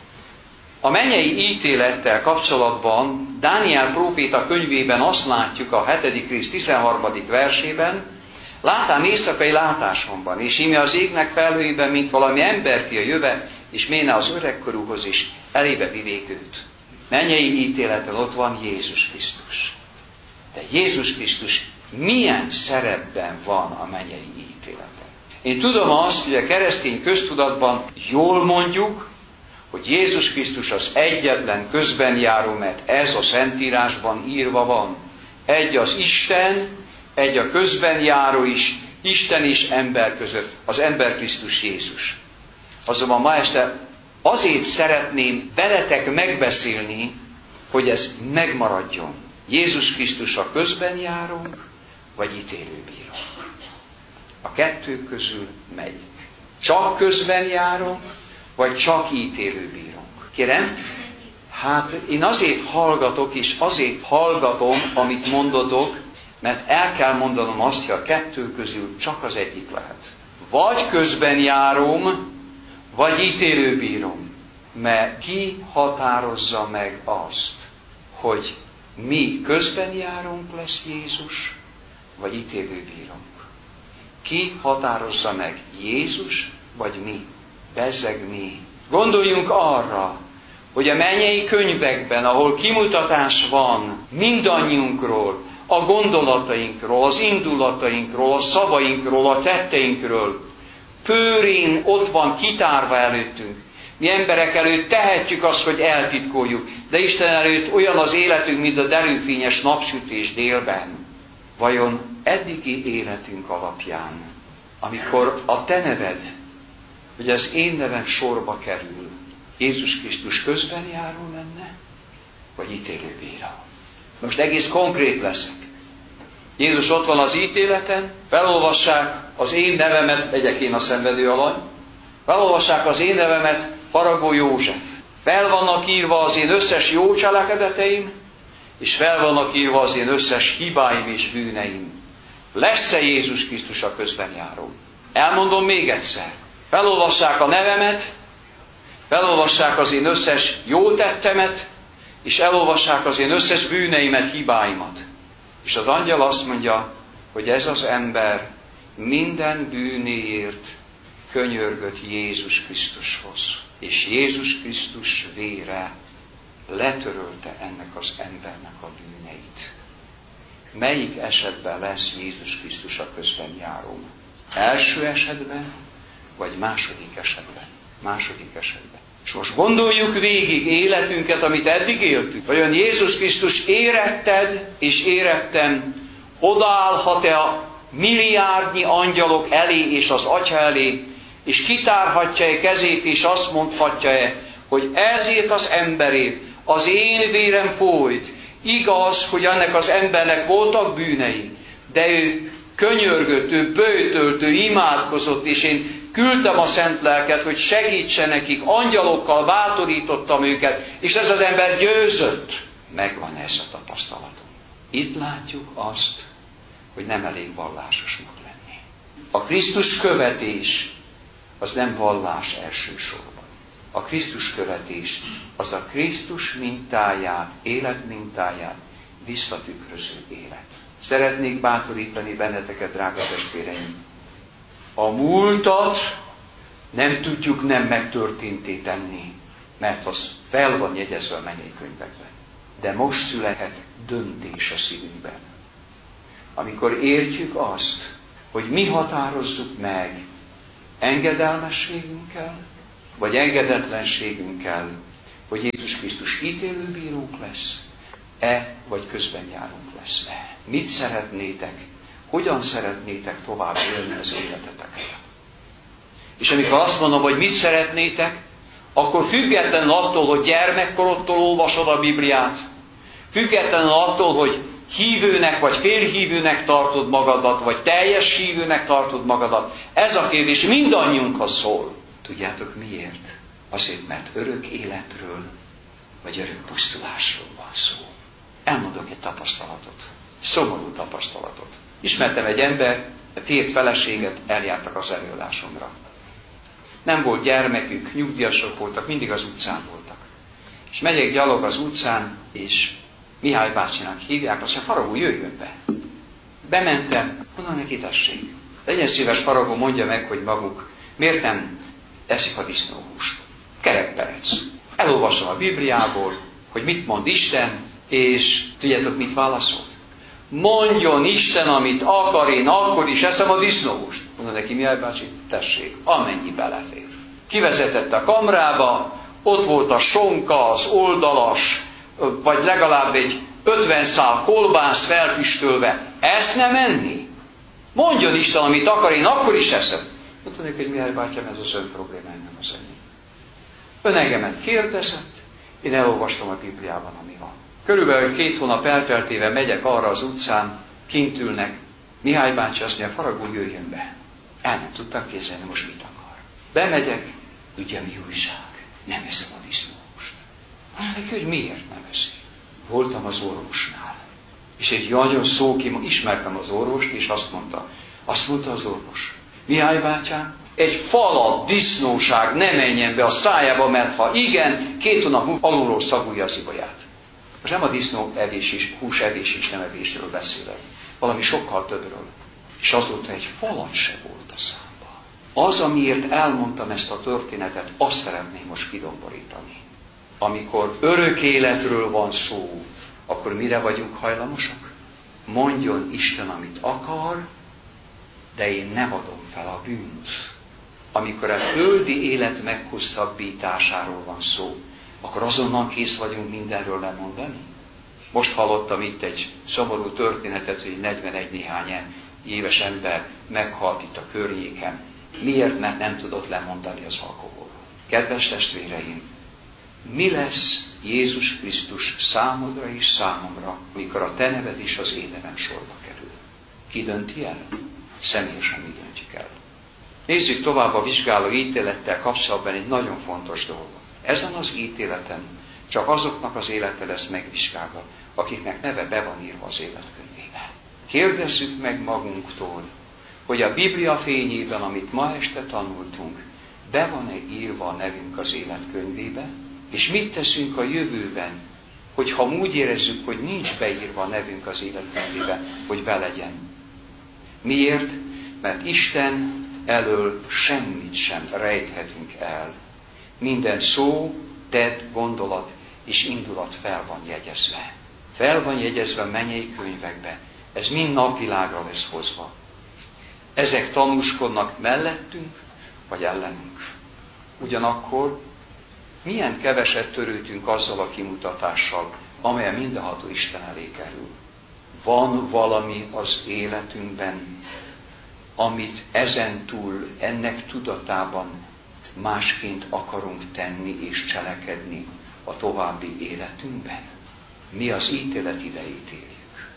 A mennyei ítélettel kapcsolatban Dániel próféta könyvében azt látjuk a hetedik rész tizenharmadik versében, látám éjszakai látásomban, és íme az égnek felhőiben, mint valami emberfia jöve, és méne az öregkorúhoz is, elébe vivék őt. Mennyei ítéleten ott van Jézus Krisztus. De Jézus Krisztus milyen szerepben van a mennyei ítéleten? Én tudom azt, hogy a keresztény köztudatban jól mondjuk, hogy Jézus Krisztus az egyetlen közben járó, mert ez a Szentírásban írva van. Egy az Isten, egy a közben járó is, Isten és ember között, az ember Krisztus Jézus. Azonban ma este azért szeretném veletek megbeszélni, hogy ez megmaradjon. Jézus Krisztus a közben járónk, vagy ítélőbírónk. A kettő közül melyik? Csak közben járónk, vagy csak ítélőbírónk? Kérem? Hát én azért hallgatok, és azért hallgatom, amit mondotok, mert el kell mondanom azt, hogy a kettő közül csak az egyik lehet. Vagy közben járom, vagy ítélőbírom. Mert ki határozza meg azt, hogy mi közben járunk lesz Jézus, vagy ítélőbírónk? Ki határozza meg? Jézus, vagy mi? Bezzeg mi. Gondoljunk arra, hogy a mennyei könyvekben, ahol kimutatás van mindannyiunkról, a gondolatainkról, az indulatainkról, a szavainkról, a tetteinkről, pőrén ott van kitárva előttünk. Mi emberek előtt tehetjük azt, hogy eltitkoljuk, de Isten előtt olyan az életünk, mint a derűfényes napsütés délben. Vajon eddigi életünk alapján, amikor a te neved, hogy az én nevem sorba kerül, Jézus Krisztus közben járó lenne, vagy ítélőbíró? Most egész konkrét leszek. Jézus ott van az ítéleten, felolvassák az én nevemet, legyek én a szenvedő alany, felolvassák az én nevemet, Faragó József. Fel vannak írva az én összes jó cselekedeteim, és fel vannak írva az én összes hibáim és bűneim. Lesz-e Jézus Krisztus a közben járó? Elmondom még egyszer. Felolvassák a nevemet, felolvassák az én összes jó tettemet, és elolvassák az én összes bűneimet, hibáimat. És az angyal azt mondja, hogy ez az ember minden bűnéért könyörgött Jézus Krisztushoz. És Jézus Krisztus vére letörölte ennek az embernek a bűneit. Melyik esetben lesz Jézus Krisztus a közben járó? Első esetben, vagy második esetben? Második esetben. És most gondoljuk végig életünket, amit eddig éltük. Vajon Jézus Krisztus éretted és érettem, odaállhat-e a milliárdnyi angyalok elé és az Atya elé, és kitárhatja-e kezét, és azt mondhatja-e, hogy ezért az emberét az én vérem folyt. Igaz, hogy ennek az embernek voltak bűnei, de ő könyörgött, ő böjtölt, ő imádkozott, és én küldtem a szent lelket, hogy segítsen nekik, angyalokkal bátorítottam őket, és ez az ember győzött. Megvan ez a tapasztalatom. Itt látjuk azt, hogy nem elég vallásosnak lenni. A Krisztus követés az nem vallás elsősorban. A Krisztus követés az a Krisztus mintáját, életmintáját visszatükröző élet. Szeretnék bátorítani benneteket, drága testvéreim. A múltat nem tudjuk nem megtörténté tenni, mert az fel van jegyezve a mennyei könyvekben. De most születhet döntés a szívünkben, amikor értjük azt, hogy mi határozzuk meg engedelmességünkkel, vagy engedetlenségünkkel, hogy Jézus Krisztus ítélőbírónk lesz, e vagy közbenjárunk lesz-e. Mit szeretnétek, hogyan szeretnétek tovább élni az életeteket? És amikor azt mondom, hogy mit szeretnétek, akkor függetlenül attól, hogy gyermekkorodtól olvasod a Bibliát, függetlenül attól, hogy hívőnek vagy félhívőnek tartod magadat, vagy teljes hívőnek tartod magadat, ez a kérdés mindannyiunkhoz szól. Tudjátok miért? Azért, mert örök életről, vagy örök pusztulásról van szó. Elmondok egy tapasztalatot, szomorú tapasztalatot. Ismertem egy ember, férj feleséget, eljártak az előadásomra. Nem volt gyermekük, nyugdíjasok voltak, mindig az utcán voltak. És megyek gyalog az utcán, és Mihály bácsinak hívják, azt mondja, Faragó, jöjjön be. Bementem, mondom neki, tessék. Legyen szíves, Faragó, mondja meg, hogy maguk miért nem eszik a disznóhúst. Kerekperec. Elolvasom a Bibliából, hogy mit mond Isten, és tudjátok, mit válaszolt? Mondjon Isten, amit akar, én akkor is eszem a disznóhúst. Mondom neki, Mihály bácsi, tessék, amennyi belefér. Kivezetett a kamrába, ott volt a sonka, az oldalas, vagy legalább egy ötven szál kolbász felfüstölve. Ezt nem enni? Mondjon Isten, amit akar, én akkor is eszem. Mondta neki, hogy Mihály bátyám, ez az ön problémája, nem az enyém. Ön engemet kérdezett, én elolvastam a Bibliában, ami van. Körülbelül két hónap elteltével megyek arra az utcán, kint ülnek. Mihály bácsi azt mondja, Faragó, jöjjön be. El nem tudtam képzelni, most mit akar. Bemegyek, ugye mi újság? Nem eszem a disznóhúst. Mondja neki, hogy miért nem eszi? Voltam az orvosnál. És egy nagyon szókim, ismertem az orvost, és azt mondta, azt mondta az orvos, Mihály bátyám, egy falat disznóság ne menjen be a szájába, mert ha igen, két hónap múlva alulról szagulja az ibolyát. Most nem a disznó evés is, hús evés is nem evésről beszélek. Valami sokkal többről. És azóta egy falat se volt a számba. Az, amiért elmondtam ezt a történetet, azt szeretném most kidomborítani. Amikor örök életről van szó, akkor mire vagyunk hajlamosak? Mondjon Isten, amit akar, de én nem adom fel a bűnt. Amikor a földi élet meghosszabbításáról van szó, akkor azonnal kész vagyunk mindenről lemondani? Most hallottam itt egy szomorú történetet, hogy negyvenegy néhány éves ember meghalt itt a környéken. Miért? Mert nem tudott lemondani az alkoholról. Kedves testvéreim, mi lesz Jézus Krisztus számodra és számomra, mikor a te neved és az én nevem sorba kerül? Ki dönti el? Személyesen mi döntjük el. Nézzük tovább a vizsgáló ítélettel kapcsolatban egy nagyon fontos dolgot. Ezen az ítéleten csak azoknak az élete lesz megvizsgálva, akiknek neve be van írva az életkönyvébe. Kérdezzük meg magunktól, hogy a Biblia fényében, amit ma este tanultunk, be van-e írva a nevünk az életkönyvébe, és mit teszünk a jövőben, hogyha úgy érezzük, hogy nincs beírva a nevünk az életkönyvébe, hogy be legyen. Miért? Mert Isten elől semmit sem rejthetünk el. Minden szó, tett, gondolat és indulat fel van jegyezve. Fel van jegyezve a mennyei könyvekbe. Ez mind napvilágra lesz hozva. Ezek tanúskodnak mellettünk, vagy ellenünk. Ugyanakkor milyen keveset törődtünk azzal a kimutatással, amelyen mindenható Isten elé kerül. Van valami az életünkben, amit ezentúl, ennek tudatában másként akarunk tenni és cselekedni a további életünkben? Mi az ítélet idejét éljük.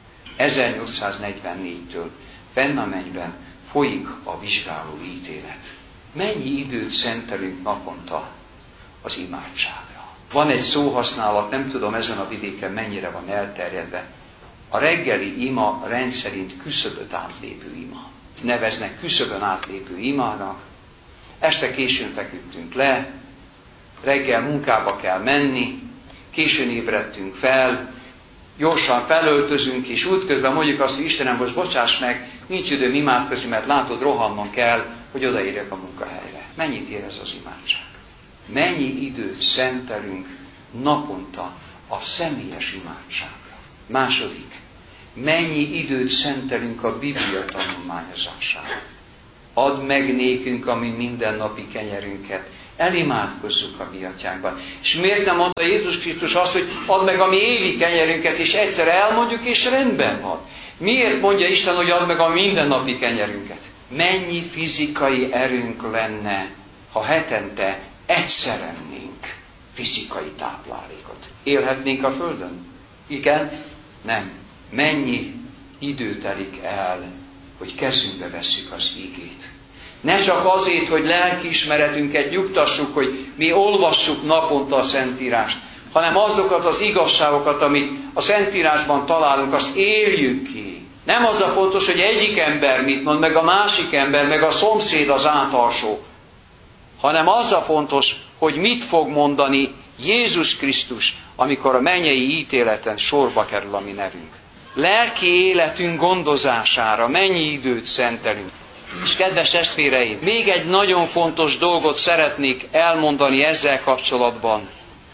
ezernyolcszáznegyvennégytől fenn a mennyben folyik a vizsgáló ítélet. Mennyi időt szentelünk naponta az imádságra? Van egy szóhasználat, nem tudom ezen a vidéken mennyire van elterjedve. A reggeli ima rendszerint küszöböt átlépő ima. Neveznek küszöbön átlépő imának. Este későn feküdtünk le, reggel munkába kell menni, későn ébredtünk fel, gyorsan felöltözünk, és útközben mondjuk azt, hogy Istenem, most bocsáss meg, nincs időm imádkozni, mert látod, rohannom kell, hogy odaérjek a munkahelyre. Mennyit ér ez az imádság? Mennyi időt szentelünk naponta a személyes imádságra? Második, Mennyi időt szentelünk a Biblia tanulmányozására. Add meg nékünk a mi mindennapi kenyerünket. Elimádkozzuk a mi atyánkban. És miért nem mondta Jézus Krisztus azt, hogy add meg a mi évi kenyerünket, és egyszer elmondjuk, és rendben van. Miért mondja Isten, hogy add meg a mindennapi kenyerünket? Mennyi fizikai erőnk lenne, ha hetente egyszer ennénk fizikai táplálékot? Élhetnénk a Földön? Igen? Nem. Mennyi idő telik el, hogy kezünkbe vesszük az igét? Ne csak azért, hogy lelkiismeretünket nyugtassuk, hogy mi olvassuk naponta a Szentírást, hanem azokat az igazságokat, amit a Szentírásban találunk, azt éljük ki. Nem az a fontos, hogy egyik ember mit mond, meg a másik ember, meg a szomszéd az átalsó, hanem az a fontos, hogy mit fog mondani Jézus Krisztus, amikor a mennyei ítéleten sorba kerül a mi nevünk. Lelki életünk gondozására mennyi időt szentelünk. És kedves testvéreim, még egy nagyon fontos dolgot szeretnék elmondani ezzel kapcsolatban.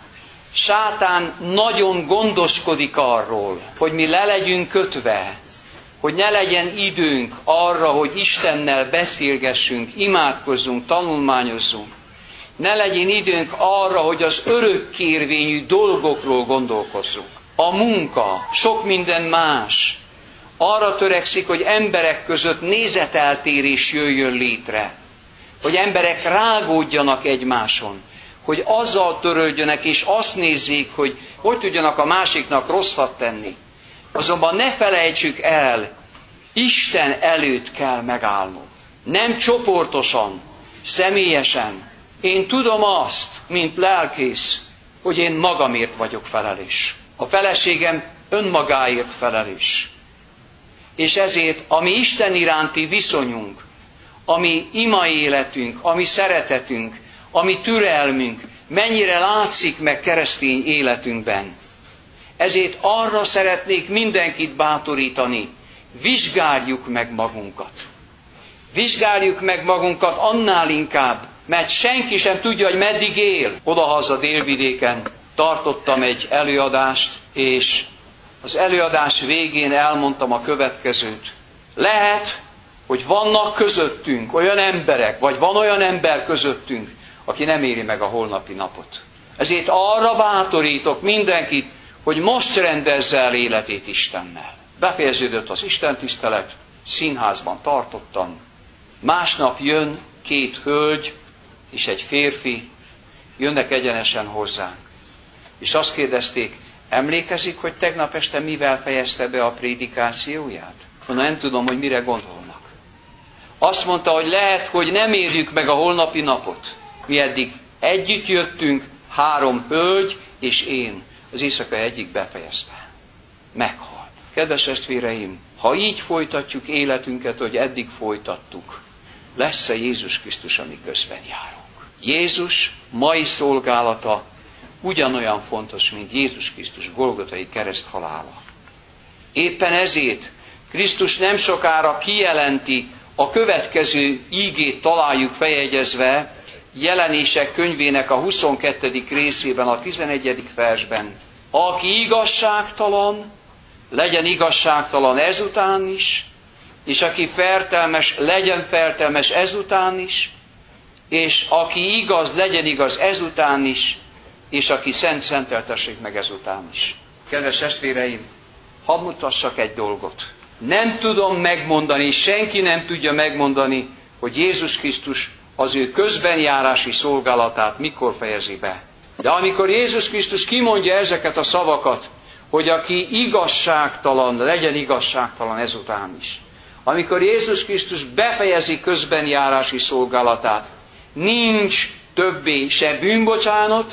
Sátán nagyon gondoskodik arról, hogy mi le legyünk kötve, hogy ne legyen időnk arra, hogy Istennel beszélgessünk, imádkozzunk, tanulmányozzunk. Ne legyen időnk arra, hogy az örökkérvényű dolgokról gondolkozzunk. A munka, sok minden más arra törekszik, hogy emberek között nézeteltérés jöjjön létre. Hogy emberek rágódjanak egymáson. Hogy azzal törődjönek, és azt nézzék, hogy hogy tudjanak a másiknak rosszat tenni. Azonban ne felejtsük el, Isten előtt kell megállnunk. Nem csoportosan, személyesen. Én tudom azt, mint lelkész, hogy én magamért vagyok felelős. A feleségem önmagáért felelős. És ezért a mi Isten iránti viszonyunk, a mi ima életünk, a mi szeretetünk, a mi türelmünk mennyire látszik meg keresztény életünkben. Ezért arra szeretnék mindenkit bátorítani, vizsgáljuk meg magunkat. Vizsgáljuk meg magunkat annál inkább, mert senki sem tudja, hogy meddig él. Odahaza délvidéken tartottam egy előadást, és az előadás végén elmondtam a következőt. Lehet, hogy vannak közöttünk olyan emberek, vagy van olyan ember közöttünk, aki nem éri meg a holnapi napot. Ezért arra bátorítok mindenkit, hogy most rendezze el életét Istennel. Befejeződött az istentisztelet, színházban tartottam. Másnap jön két hölgy és egy férfi, jönnek egyenesen hozzánk. És azt kérdezték, emlékezik, hogy tegnap este mivel fejezte be a prédikációját? Mondom, nem tudom, hogy mire gondolnak. Azt mondta, hogy lehet, hogy nem érjük meg a holnapi napot. Mi eddig együtt jöttünk, három hölgy és én. Az éjszaka egyik befejezte. Meghalt. Kedves testvéreim, ha így folytatjuk életünket, hogy eddig folytattuk, lesz-e Jézus Krisztus, ami közben járunk? Jézus mai szolgálata ugyanolyan fontos, mint Jézus Krisztus golgotai kereszthalála. Éppen ezért Krisztus nem sokára kijelenti, a következő ígét találjuk feljegyezve, Jelenések könyvének a huszonkettedik részében, a tizenegyedik versben. Aki igazságtalan, legyen igazságtalan ezután is, és aki fertelmes, legyen fertelmes ezután is, és aki igaz, legyen igaz ezután is, és aki szent, szenteltessék meg ezután is. Kedves testvéreim, hadd mutassak egy dolgot. Nem tudom megmondani, senki nem tudja megmondani, hogy Jézus Krisztus az ő közbenjárási szolgálatát mikor fejezi be. De amikor Jézus Krisztus kimondja ezeket a szavakat, hogy aki igazságtalan, legyen igazságtalan ezután is. Amikor Jézus Krisztus befejezi közbenjárási szolgálatát, nincs többé se bűnbocsánat,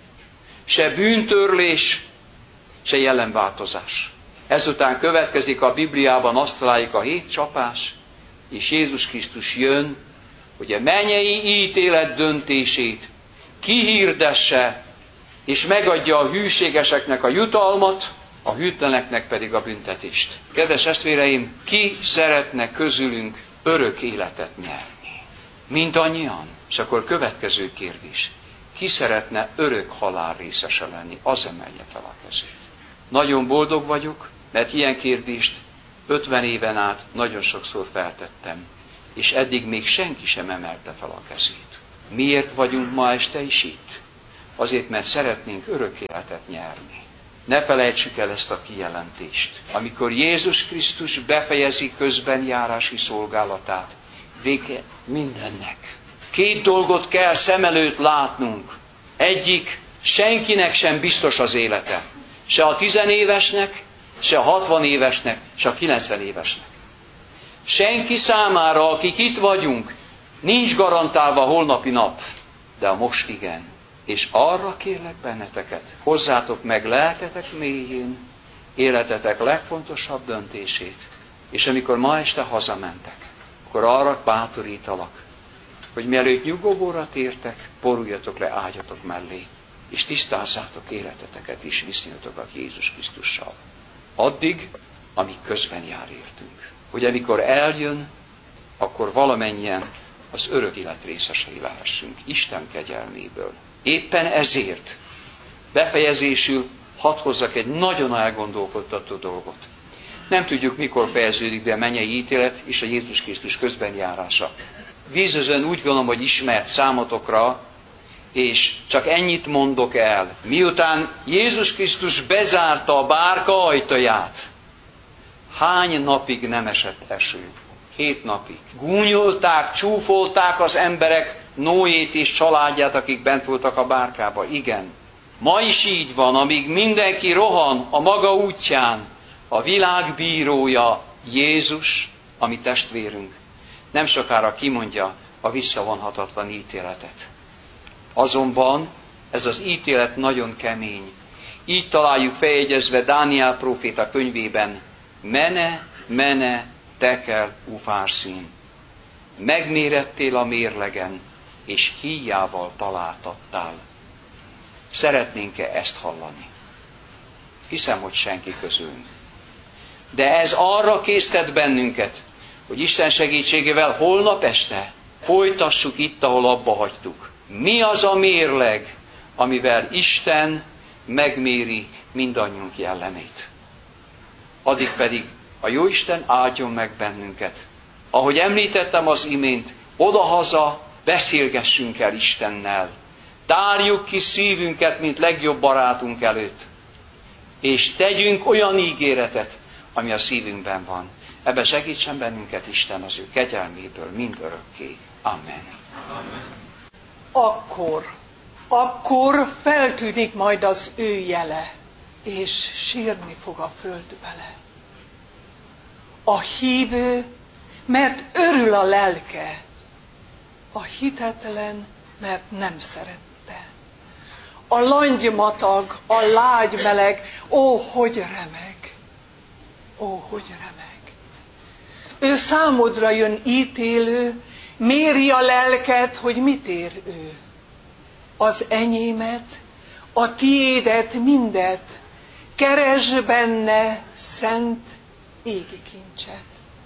se bűntörlés, se jelenváltozás. Ezután következik a Bibliában, azt találjuk, a hét csapás, és Jézus Krisztus jön, hogy a mennyei ítélet döntését kihirdesse, és megadja a hűségeseknek a jutalmat, a hűtleneknek pedig a büntetést. Kedves testvéreim, ki szeretne közülünk örök életet nyerni? Mindannyian. És akkor következő kérdés. Ki szeretne örök halál részese lenni? Az emelje fel a kezét. Nagyon boldog vagyok, Mert ilyen kérdést ötven éven át nagyon sokszor feltettem, és eddig még senki sem emelte fel a kezét. Miért vagyunk ma este is itt? Azért, mert szeretnénk örök életet nyerni. Ne felejtsük el ezt a kijelentést. Amikor Jézus Krisztus befejezi közbenjárási szolgálatát, vége mindennek. Két dolgot kell szem előtt látnunk. Egyik, senkinek sem biztos az élete. Se a tizenévesnek, se a hatvan évesnek, se a kilencven évesnek. Senki számára, akik itt vagyunk, nincs garantálva a holnapi nap, de a most igen. És arra kérlek benneteket, hozzátok meg lelketek mélyén, életetek legfontosabb döntését, és amikor ma este hazamentek, akkor arra bátorítalak, hogy mielőtt nyugovóra tértek, boruljatok le ágyatok mellé, és tisztázzátok életeteket is viszonyatokat Jézus Krisztussal. Addig, amíg közben jár értünk. Hogy amikor eljön, akkor valamennyien az örök élet részesei lehessünk Isten kegyelméből. Éppen ezért befejezésül hadd hozzak egy nagyon elgondolkodtató dolgot. Nem tudjuk, mikor fejeződik be a mennyei ítélet és a Jézus Krisztus közbenjárása. Vízözön úgy gondolom, hogy ismert számotokra, és csak ennyit mondok el. Miután Jézus Krisztus bezárta a bárka ajtaját, hány napig nem esett eső? Hét napig. Gúnyolták, csúfolták az emberek Noét és családját, akik bent voltak a bárkába. Igen. Ma is így van, amíg mindenki rohan a maga útján, a világ bírója Jézus, a mi testvérünk, nem sokára kimondja a visszavonhatatlan ítéletet. Azonban ez az ítélet nagyon kemény. Így találjuk feljegyezve Dániel próféta könyvében: Mene, mene, tekel, ufárszín. Megmérettél a mérlegen, és híjával találtattál. Szeretnénk-e ezt hallani? Hiszem, hogy senki közülünk. De ez arra késztet bennünket, hogy Isten segítségével holnap este folytassuk itt, ahol abba hagytuk. Mi az a mérleg, amivel Isten megméri mindannyiunk jellemét? Addig pedig a Jóisten áldjon meg bennünket. Ahogy említettem az imént, odahaza beszélgessünk el Istennel. Tárjuk ki szívünket, mint legjobb barátunk előtt. És tegyünk olyan ígéretet, ami a szívünkben van. Ebben segítsen bennünket Isten az ő kegyelméből mindörökké. Amen. Amen. Akkor, akkor feltűnik majd az ő jele, és sírni fog a föld vele. A hívő, mert örül a lelke, a hitetlen, mert nem szerette. A langymatag, a lágy meleg, ó, hogy remeg, ó, hogy remeg. Ő számodra jön ítélő, méri a lelket, hogy mit ér ő. Az enyémet, a tiédet, mindet, keresd benne szent égi kincset.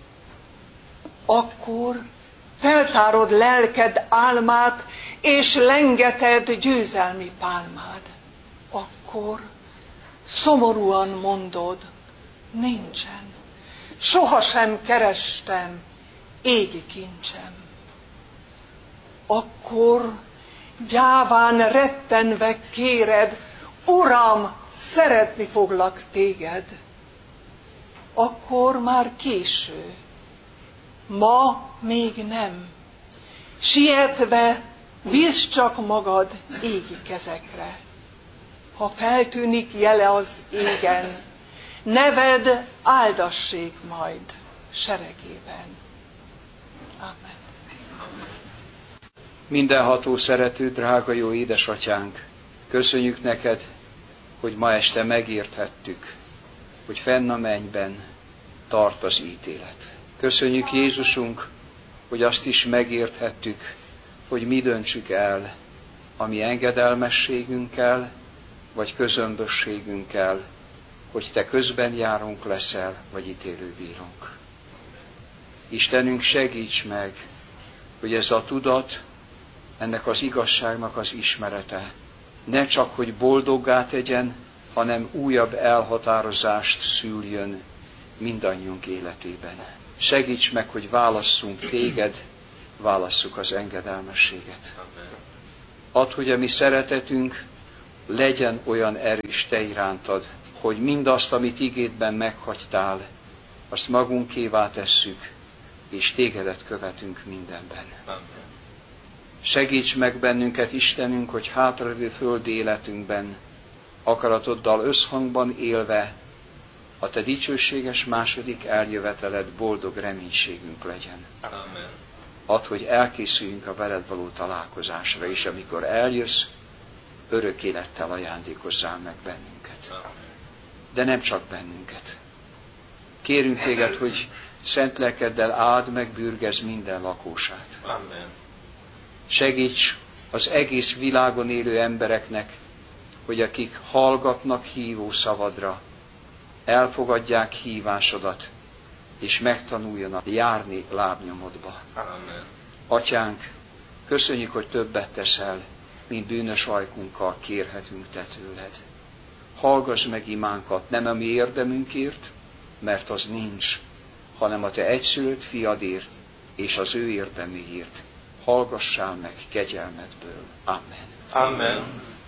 Akkor feltárod lelked álmát, és lengeted győzelmi pálmád. Akkor szomorúan mondod, nincsen, sohasem kerestem égi kincsem. Akkor gyáván rettenve kéred, Uram, szeretni foglak téged. Akkor már késő, ma még nem. Sietve bízd csak magad égi kezekre. Ha feltűnik jele az égen, neved áldassék majd seregében. Amen. Mindenható szerető, drága jó édesatyánk, köszönjük neked, hogy ma este megérthettük, hogy fenn a mennyben tart az ítélet. Köszönjük, Jézusunk, hogy azt is megérthettük, hogy mi döntsük el a mi engedelmességünkkel, vagy közömbösségünkkel, hogy te közben járunk leszel, vagy ítélőbírunk. Istenünk, segíts meg, hogy ez a tudat, ennek az igazságnak az ismerete ne csak, hogy boldoggá tegyen, hanem újabb elhatározást szüljön mindannyiunk életében. Segíts meg, hogy válasszunk téged, válasszuk az engedelmességet. Add, hogy a mi szeretetünk legyen olyan erős te irántad, hogy mindazt, amit igédben meghagytál, azt magunkévá tesszük, és tégedet követünk mindenben. Segíts meg bennünket, Istenünk, hogy hátralévő földi életünkben akaratoddal összhangban élve a te dicsőséges második eljöveteled boldog reménységünk legyen. Amen. Add, hogy elkészüljünk a veled való találkozásra, és amikor eljössz, örök élettel ajándékozzál meg bennünket. Amen. De nem csak bennünket. Kérünk téged, hogy szent lelkeddel áld meg, bürgezz minden lakósát. Amen. Segíts az egész világon élő embereknek, hogy akik hallgatnak hívó szavadra, elfogadják hívásodat, és megtanuljanak járni lábnyomodba. Amen. Atyánk, köszönjük, hogy többet teszel, mint bűnös ajkunkkal kérhetünk te tőled. Hallgass meg imánkat, nem a mi érdemünkért, mert az nincs, hanem a te egyszülött fiadért és az ő érdeméért. Hallgassál meg kegyelmedből. Amen. Amen.